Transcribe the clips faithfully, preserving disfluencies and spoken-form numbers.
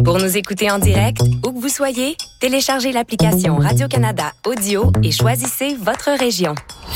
Pour nous écouter en direct, où que vous soyez, téléchargez l'application Radio-Canada Audio et choisissez votre région.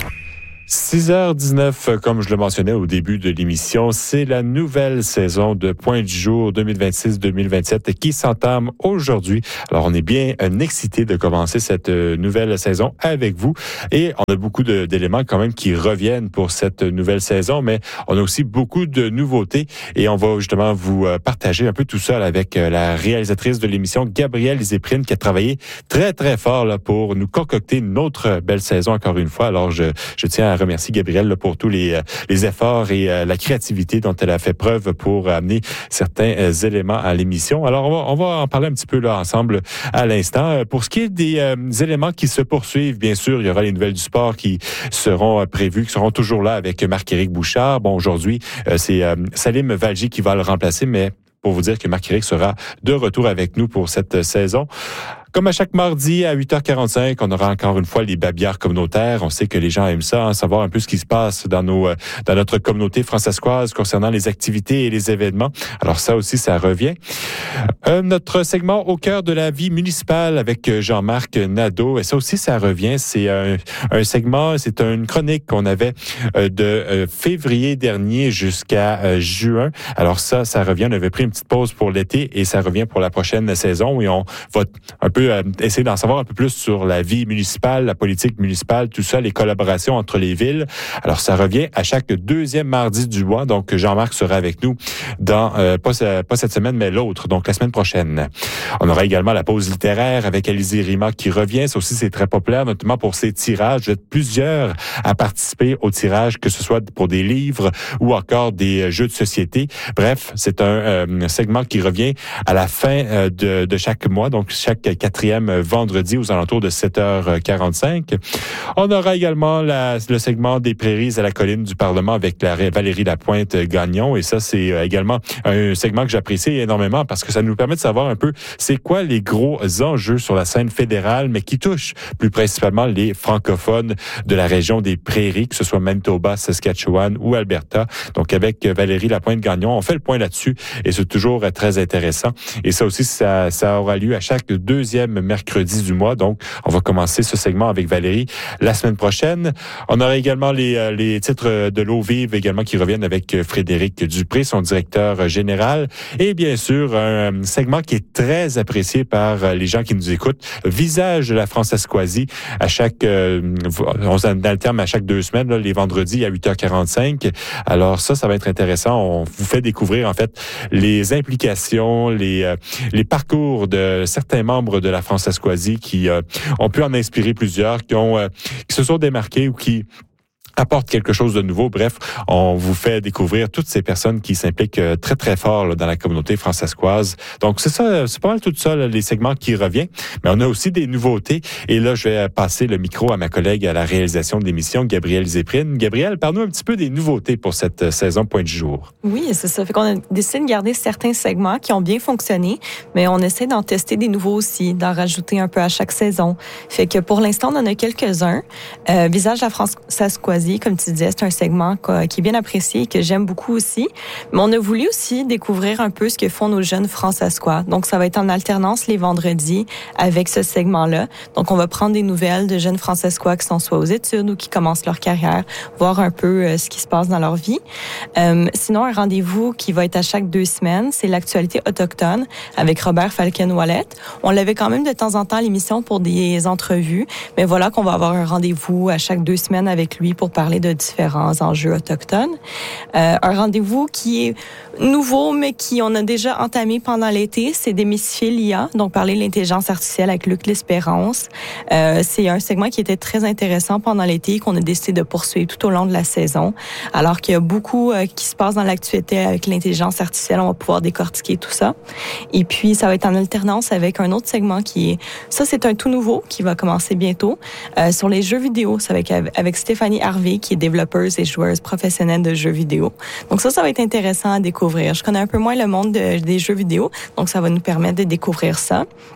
six heures dix-neuf, comme je le mentionnais au début de l'émission, c'est la nouvelle saison de Point du jour deux mille vingt-six deux mille vingt-sept qui s'entame aujourd'hui. Alors, on est bien excités de commencer cette nouvelle saison avec vous et on a beaucoup de, d'éléments quand même qui reviennent pour cette nouvelle saison, mais on a aussi beaucoup de nouveautés et on va justement vous partager un peu tout ça avec la réalisatrice de l'émission, Gabrielle Zéprine, qui a travaillé très, très fort là, pour nous concocter une autre belle saison encore une fois. Alors, je, je tiens à remercie Gabrielle là, pour tous les, les efforts et euh, la créativité dont elle a fait preuve pour amener certains euh, éléments à l'émission. Alors, on va, on va en parler un petit peu là ensemble à l'instant. Pour ce qui est des euh, éléments qui se poursuivent, bien sûr, il y aura les nouvelles du sport qui seront euh, prévues, qui seront toujours là avec Marc-Éric Bouchard. Bon, aujourd'hui, euh, c'est euh, Salim Valji qui va le remplacer, mais pour vous dire que Marc-Éric sera de retour avec nous pour cette saison. Comme à chaque mardi à huit heures quarante-cinq, on aura encore une fois les babillards communautaires. On sait que les gens aiment ça, hein, savoir un peu ce qui se passe dans nos dans notre communauté françaiscoise concernant les activités et les événements. Alors ça aussi, ça revient. Euh, notre segment au cœur de la vie municipale avec Jean-Marc Nadeau. Et ça aussi, ça revient. C'est un, un segment, c'est une chronique qu'on avait euh, de euh, février dernier jusqu'à euh, juin. Alors ça, ça revient. On avait pris une petite pause pour l'été et ça revient pour la prochaine saison. Et on va un peu Euh, essayer d'en savoir un peu plus sur la vie municipale, la politique municipale, tout ça, les collaborations entre les villes. Alors, ça revient à chaque deuxième mardi du mois. Donc, Jean-Marc sera avec nous dans, euh, pas, pas cette semaine, mais l'autre, donc la semaine prochaine. On aura également la pause littéraire avec Alizé Rima qui revient. Ça aussi, c'est très populaire, notamment pour ses tirages. Vous êtes plusieurs à participer au tirage, que ce soit pour des livres ou encore des jeux de société. Bref, c'est un euh, segment qui revient à la fin euh, de, de chaque mois, donc chaque quatrième vendredi aux alentours de sept heures quarante-cinq. On aura également la, le segment des prairies à la colline du Parlement avec la, Valérie Lapointe-Gagnon. Et ça, c'est également un segment que j'apprécie énormément parce que ça nous permet de savoir un peu c'est quoi les gros enjeux sur la scène fédérale, mais qui touchent plus principalement les francophones de la région des prairies, que ce soit Manitoba, Saskatchewan ou Alberta. Donc, avec Valérie Lapointe-Gagnon, on fait le point là-dessus et c'est toujours très intéressant. Et ça aussi, ça, ça aura lieu à chaque deuxième mercredi du mois. Donc, on va commencer ce segment avec Valérie la semaine prochaine. On aura également les, les titres de l'eau vive également qui reviennent avec Frédéric Dupré, son directeur général. Et bien sûr, un segment qui est très apprécié par les gens qui nous écoutent, Visage de la Françaiscoisie, à chaque, euh, on alterne à chaque deux semaines, là, les vendredis à huit heures quarante-cinq. Alors ça, ça va être intéressant. On vous fait découvrir en fait les implications, les, euh, les parcours de certains membres de la Françaiscoisie qui euh, ont pu en inspirer plusieurs, qui ont euh, qui se sont démarqués ou qui apporte quelque chose de nouveau. Bref, on vous fait découvrir toutes ces personnes qui s'impliquent très, très fort là, dans la communauté françaiscoise. Donc, c'est ça, c'est pas mal tout ça, là, les segments qui reviennent. Mais on a aussi des nouveautés. Et là, je vais passer le micro à ma collègue à la réalisation de l'émission, Gabrielle Zéprine. Gabrielle, parle-nous un petit peu des nouveautés pour cette saison Point du jour. Oui, c'est ça. Fait qu'on a décidé de garder certains segments qui ont bien fonctionné, mais on essaie d'en tester des nouveaux aussi, d'en rajouter un peu à chaque saison. Fait que pour l'instant, on en a quelques-uns. Euh, Visage de la Françaiscoisie, comme tu disais, c'est un segment qui est bien apprécié et que j'aime beaucoup aussi. Mais on a voulu aussi découvrir un peu ce que font nos jeunes Françaiscois. Donc, ça va être en alternance les vendredis avec ce segment-là. Donc, on va prendre des nouvelles de jeunes Françaiscois qui sont soit aux études ou qui commencent leur carrière, voir un peu euh, ce qui se passe dans leur vie. Euh, sinon, un rendez-vous qui va être à chaque deux semaines, c'est l'actualité autochtone avec Robert Falken-Wallet. On l'avait quand même de temps en temps à l'émission pour des entrevues, mais voilà qu'on va avoir un rendez-vous à chaque deux semaines avec lui pour parler de différents enjeux autochtones. Euh, un rendez-vous qui est nouveau, mais qui on a déjà entamé pendant l'été, c'est Démystifier l'I A, donc parler de l'intelligence artificielle avec Luc L'Espérance. Euh, c'est un segment qui était très intéressant pendant l'été, qu'on a décidé de poursuivre tout au long de la saison. Alors qu'il y a beaucoup euh, qui se passe dans l'actualité avec l'intelligence artificielle, on va pouvoir décortiquer tout ça. Et puis, ça va être en alternance avec un autre segment qui est... Ça, c'est un tout nouveau qui va commencer bientôt, euh, sur les jeux vidéo. C'est avec, avec Stéphanie Harvey, qui est développeuse et joueuse professionnelle de jeux vidéo. Donc ça, ça va être intéressant à découvrir. Je connais un peu moins le monde de, des jeux vidéo, donc ça va nous permettre de découvrir ça.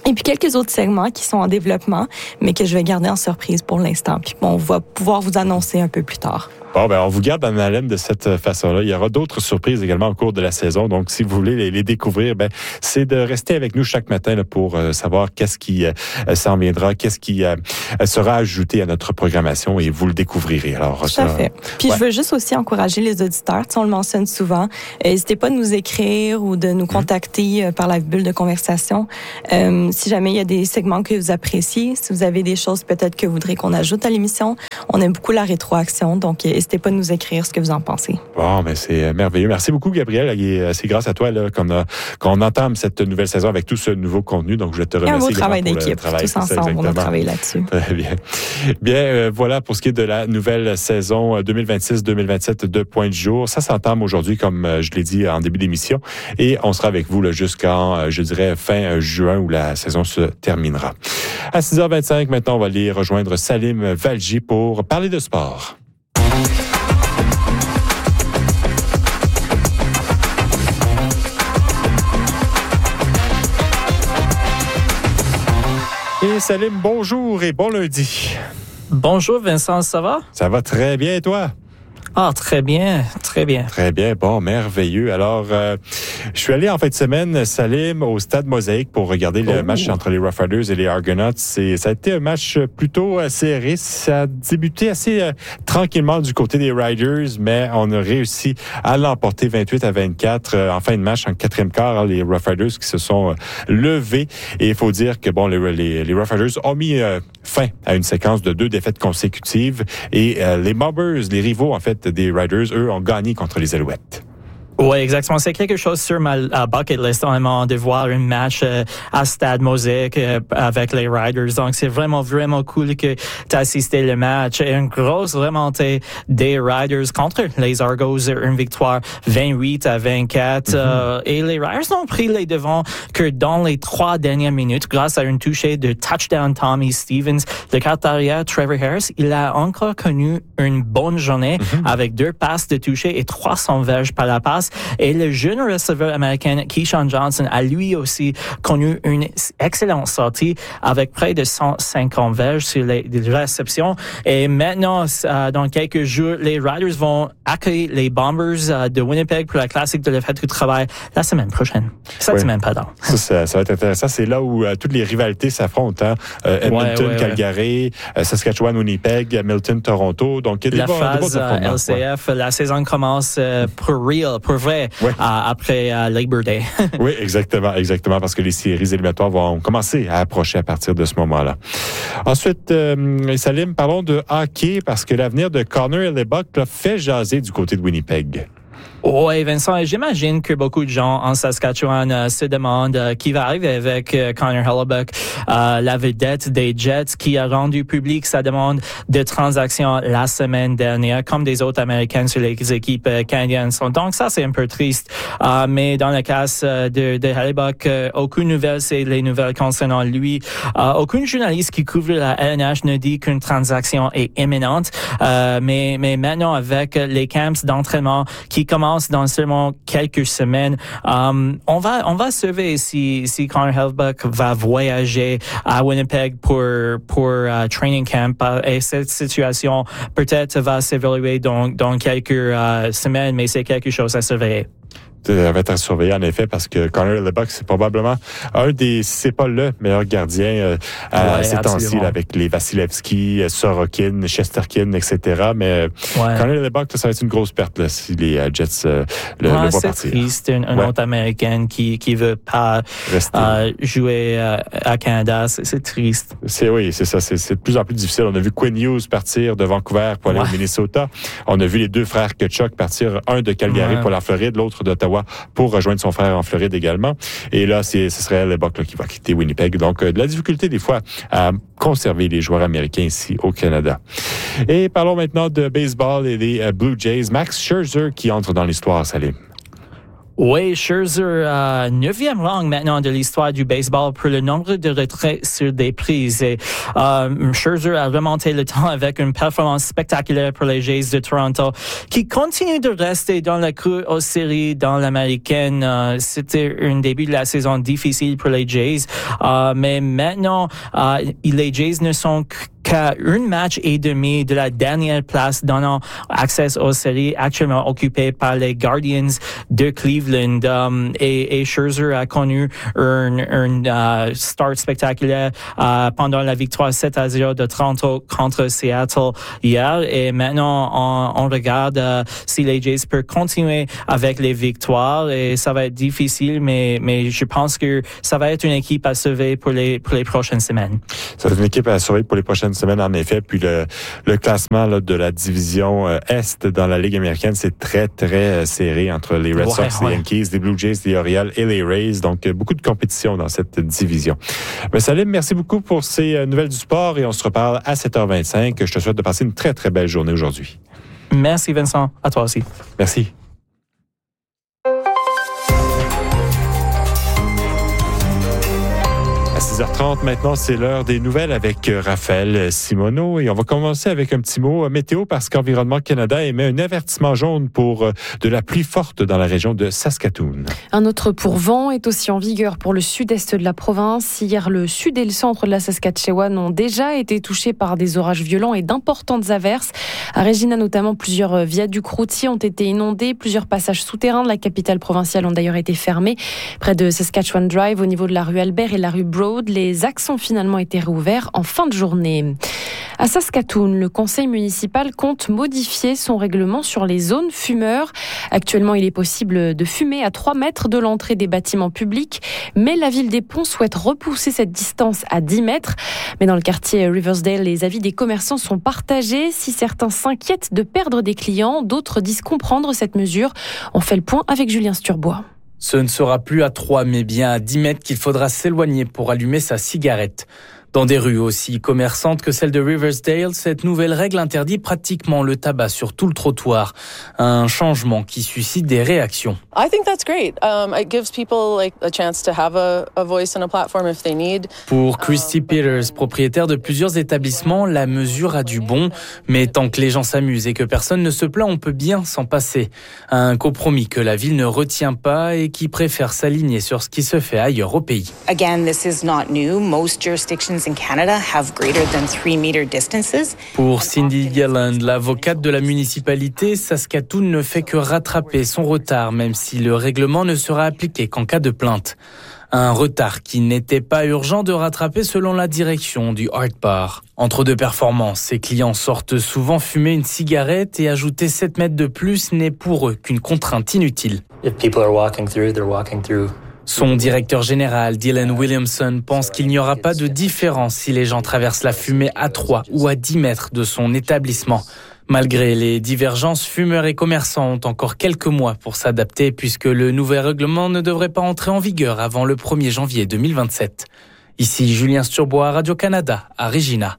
Et puis quelques autres segments qui sont en développement, mais que je vais garder en surprise pour l'instant. Puis bon, on va pouvoir vous annoncer un peu plus tard. Bon, ben, on vous garde en haleine de cette façon-là. Il y aura d'autres surprises également au cours de la saison. Donc, si vous voulez les, les découvrir, ben, c'est de rester avec nous chaque matin là, pour euh, savoir qu'est-ce qui euh, s'en viendra, qu'est-ce qui euh, sera ajouté à notre programmation et vous le découvrirez. Alors, Tout ça, à fait. Puis, ouais. je veux juste aussi encourager les auditeurs. Tu sais, on le mentionne souvent. Euh, n'hésitez pas de nous écrire ou de nous contacter mmh. euh, par la bulle de conversation. Euh, si jamais il y a des segments que vous appréciez, si vous avez des choses peut-être que vous voudrez qu'on ajoute à l'émission, on aime beaucoup la rétroaction. Donc, euh, n'hésitez pas à nous écrire ce que vous en pensez. Bon, mais c'est merveilleux. Merci beaucoup, Gabrielle. C'est grâce à toi là, qu'on, a, qu'on entame cette nouvelle saison avec tout ce nouveau contenu. Donc, je te remercie. Un beau travail d'équipe. Travail. Tous ensemble, on a travaillé là-dessus. Très bien. Bien, euh, voilà pour ce qui est de la nouvelle saison deux mille vingt-six deux mille vingt-sept de Point du jour. Ça s'entame aujourd'hui, comme je l'ai dit en début d'émission. Et on sera avec vous là, jusqu'en, je dirais, fin juin où la saison se terminera. À six heures vingt-cinq, maintenant, on va aller rejoindre Salim Valji pour parler de sport. Et Salim, bonjour et bon lundi. Bonjour Vincent, ça va? Ça va très bien, et toi? Ah, très bien, très bien. Très bien, bon, merveilleux. Alors, euh, je suis allé en fin de semaine, Salim, au Stade Mosaïque pour regarder le oh. match entre les Rough Riders et les Argonauts. Et ça a été un match plutôt euh, serré. Ça a débuté assez euh, tranquillement du côté des Riders, mais on a réussi à l'emporter vingt-huit à vingt-quatre euh, en fin de match, en quatrième quart. Hein, les Rough Riders qui se sont euh, levés. Et il faut dire que bon, les, les, les Rough Riders ont mis euh, fin à une séquence de deux défaites consécutives. Et euh, les Mobbers, les rivaux en fait des Riders, eux, ont gagné contre les Alouettes. Oui, exactement. C'est quelque chose sur ma uh, bucket list, vraiment, de voir un match uh, à Stade Mosaïque uh, avec les Riders. Donc, c'est vraiment, vraiment cool que tu as assisté le match. Et une grosse remontée des Riders contre les Argos, une victoire vingt-huit à vingt-quatre. Mm-hmm. Uh, et les Riders n'ont pris les devants que dans les trois dernières minutes grâce à une touchée de touchdown Tommy Stevens. Le quart arrière, Trevor Harris, il a encore connu une bonne journée mm-hmm. avec deux passes de toucher et trois cents verges par la passe. Et le jeune receveur américain Keyshawn Johnson a lui aussi connu une excellente sortie avec près de cent cinquante verges sur les, les réceptions. Et maintenant, euh, dans quelques jours, les Riders vont accueillir les Bombers euh, de Winnipeg pour la classique de la fête du travail la semaine prochaine. Cette oui. semaine, pardon. Ça, ça, ça va être intéressant. C'est là où euh, toutes les rivalités s'affrontent. Hein? Euh, Edmonton, ouais, ouais, Calgary, ouais. Euh, Saskatchewan, Winnipeg, Hamilton, Toronto. Donc, il y a des la bons, phase euh, L C F, ouais. La saison commence euh, pour real, pour vrai, ouais. euh, après euh, Labor Day. Oui, exactement, exactement, parce que les séries éliminatoires vont commencer à approcher à partir de ce moment-là. Ensuite, euh, Salim, parlons de hockey, parce que l'avenir de Connor Hellebuyck fait jaser du côté de Winnipeg. Oui, Vincent, j'imagine que beaucoup de gens en Saskatchewan euh, se demandent euh, qui va arriver avec euh, Connor Hellebuyck, euh, la vedette des Jets, qui a rendu public sa demande de transaction la semaine dernière, comme des autres Américains sur les équipes euh, canadiennes. Donc ça, c'est un peu triste. Euh, mais dans le cas euh, de, de Hellebuyck, euh, aucune nouvelle, c'est les nouvelles concernant lui. Euh, aucun journaliste qui couvre la L N H ne dit qu'une transaction est imminente. Euh, mais, mais maintenant, avec les camps d'entraînement qui commencent dans seulement quelques semaines, um, on va on va surveiller si si Connor Hellebuyck va voyager à Winnipeg pour pour uh, training camp, uh, et cette situation peut-être va s'évaluer dans dans quelques uh, semaines, mais c'est quelque chose à surveiller. va être à surveiller, en effet, parce que Connor Hellebuyck, c'est probablement un des, si c'est pas le meilleur gardien euh, à ouais, ces temps-ci, là, avec les Vasilevski, Sorokin, Shesterkin, et cetera. Mais ouais. Connor Hellebuyck, ça va être une grosse perte là, si les uh, Jets euh, le, ouais, le voient c'est partir. C'est triste, une, une ouais. autre Américaine qui qui veut pas euh, jouer euh, à Canada, c'est, c'est triste. C'est oui, c'est ça, c'est, c'est de plus en plus difficile. On a vu Quinn Hughes partir de Vancouver pour aller ouais. au Minnesota. On a vu les deux frères Tkachuk partir, un de Calgary ouais. pour la Floride, l'autre d'Ottawa pour rejoindre son frère en Floride également. Et là, c'est, ce serait Hellebuyck là, qui va quitter Winnipeg. Donc, euh, de la difficulté des fois à conserver les joueurs américains ici au Canada. Et parlons maintenant de baseball et des euh, Blue Jays. Max Scherzer qui entre dans l'histoire, Salim. Oui, Scherzer, à neuvième rang maintenant de l'histoire du baseball pour le nombre de retraits sur des prises. Et, euh, Scherzer a remonté le temps avec une performance spectaculaire pour les Jays de Toronto, qui continuent de rester dans la course aux séries dans l'américaine. Euh, c'était un début de la saison difficile pour les Jays, euh, mais maintenant, euh, les Jays ne sont qu'à un match et demi de la dernière place donnant accès aux séries, actuellement occupée par les Guardians de Cleveland. Um, et, et Scherzer a connu un, un uh, start spectaculaire uh, pendant la victoire sept à zéro de Toronto contre Seattle hier. Et maintenant, on, on regarde uh, si les Jays peuvent continuer avec les victoires. Et ça va être difficile, mais, mais je pense que ça va être une équipe à surveiller pour les, pour les prochaines semaines. Ça va être une équipe à surveiller pour les prochaines semaine, en effet. Puis le, le classement là, de la division euh, Est dans la Ligue américaine, c'est très, très euh, serré entre les Red Sox, ouais, ouais. les Yankees, les Blue Jays, les Orioles et les Rays. Donc, euh, beaucoup de compétition dans cette division. Mais Salim, merci beaucoup pour ces euh, nouvelles du sport et on se reparle à sept heures vingt-cinq. Je te souhaite de passer une très, très belle journée aujourd'hui. Merci Vincent. À toi aussi. Merci. six heures trente, maintenant, c'est l'heure des nouvelles avec Raphaël Simoneau. Et on va commencer avec un petit mot météo parce qu'Environnement Canada émet un avertissement jaune pour de la pluie forte dans la région de Saskatoon. Un autre pourvent est aussi en vigueur pour le sud-est de la province. Hier, le sud et le centre de la Saskatchewan ont déjà été touchés par des orages violents et d'importantes averses. À Regina, notamment, plusieurs viaducs routiers ont été inondés. Plusieurs passages souterrains de la capitale provinciale ont d'ailleurs été fermés. Près de Saskatchewan Drive, au niveau de la rue Albert et la rue Broad, les axes ont finalement été réouverts en fin de journée. À Saskatoon, le conseil municipal compte modifier son règlement sur les zones fumeurs. Actuellement, il est possible de fumer à trois mètres de l'entrée des bâtiments publics, mais la ville des Ponts souhaite repousser cette distance à dix mètres. Mais dans le quartier Riversdale, les avis des commerçants sont partagés. Si certains s'inquiètent de perdre des clients, d'autres disent comprendre cette mesure. On fait le point avec Julien Sturbois. Ce ne sera plus à trois, mais bien à dix mètres qu'il faudra s'éloigner pour allumer sa cigarette. Dans des rues aussi commerçantes que celle de Riversdale, cette nouvelle règle interdit pratiquement le tabac sur tout le trottoir. Un changement qui suscite des réactions. I think that's great. Um, it gives people like a chance to have a, a voice and a platform if they need. Pour Christy Peters, propriétaire de plusieurs établissements, la mesure a du bon. Mais tant que les gens s'amusent et que personne ne se plaint, on peut bien s'en passer. Un compromis que la ville ne retient pas et qui préfère s'aligner sur ce qui se fait ailleurs au pays. Again, this is not new. Most jurisdictions in Canada have greater than three meter distances. Pour Cindy Galland, l'avocate de la municipalité, Saskatoon ne fait que rattraper son retard, même si le règlement ne sera appliqué qu'en cas de plainte. Un retard qui n'était pas urgent de rattraper selon la direction du Art Bar. Entre deux performances, ses clients sortent souvent fumer une cigarette et ajouter sept mètres de plus n'est pour eux qu'une contrainte inutile. If people are walking through, they're walking through. Son directeur général, Dylan Williamson, pense qu'il n'y aura pas de différence si les gens traversent la fumée à trois ou à dix mètres de son établissement. Malgré les divergences, fumeurs et commerçants ont encore quelques mois pour s'adapter puisque le nouvel règlement ne devrait pas entrer en vigueur avant le premier janvier deux mille vingt-sept. Ici Julien Sturbois, Radio-Canada, à Regina.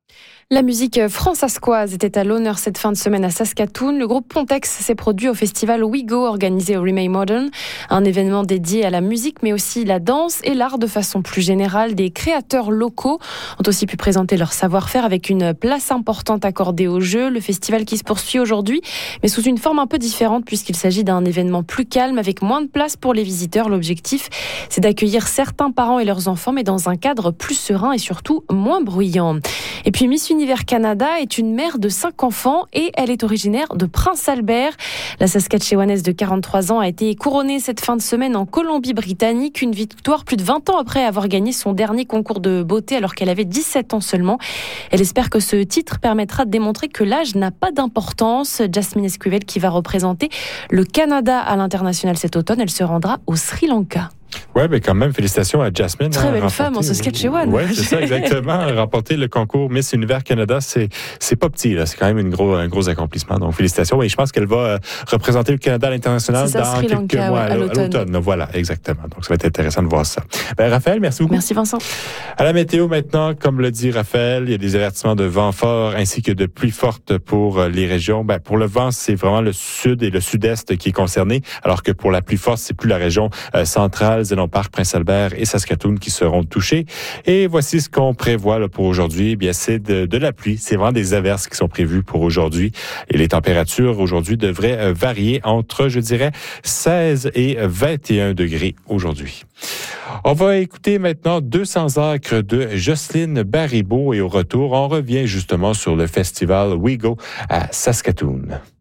La musique fransaskoise était à l'honneur cette fin de semaine à Saskatoon. Le groupe Pontex s'est produit au festival WeGo organisé au Remake Modern, un événement dédié à la musique mais aussi la danse et l'art de façon plus générale. Des créateurs locaux ont aussi pu présenter leur savoir-faire avec une place importante accordée au jeu. Le festival qui se poursuit aujourd'hui mais sous une forme un peu différente puisqu'il s'agit d'un événement plus calme avec moins de place pour les visiteurs. L'objectif, c'est d'accueillir certains parents et leurs enfants mais dans un cadre plus serein et surtout moins bruyant. Et puis Miss Univers Canada est une mère de cinq enfants et elle est originaire de Prince Albert. La Saskatchewanaise de quarante-trois ans a été couronnée cette fin de semaine en Colombie-Britannique. Une victoire plus de vingt ans après avoir gagné son dernier concours de beauté alors qu'elle avait dix-sept ans seulement. Elle espère que ce titre permettra de démontrer que l'âge n'a pas d'importance. Jasmine Esquivel qui va représenter le Canada à l'international cet automne, elle se rendra au Sri Lanka. Oui, mais quand même, félicitations à Jasmine. Très belle femme en Saskatchewan. Oui, c'est ça, exactement. Remporter le concours Miss Univers Canada, c'est, c'est pas petit, là. C'est quand même une gros, un gros accomplissement. Donc, félicitations. Et je pense qu'elle va euh, représenter le Canada à l'international ça, dans Sri quelques Lanka, mois, ouais, à l'automne. à l'automne. Voilà, exactement. Donc, ça va être intéressant de voir ça. Ben, Raphaël, merci beaucoup. Merci, Vincent. À la météo maintenant, comme le dit Raphaël, il y a des avertissements de vent fort ainsi que de pluie forte pour les régions. Ben, pour le vent, c'est vraiment le sud et le sud-est qui est concerné, alors que pour la pluie forte, c'est plus la région euh, centrale, Zénon Parc, Prince-Albert et Saskatoon qui seront touchés. Et voici ce qu'on prévoit là, pour aujourd'hui. Eh bien, c'est de, de la pluie. C'est vraiment des averses qui sont prévues pour aujourd'hui. Et les températures aujourd'hui devraient euh, varier entre, je dirais, seize et vingt et un degrés aujourd'hui. On va écouter maintenant deux cents acres de Jocelyne Baribeau et au retour, on revient justement sur le festival WeGo à Saskatoon.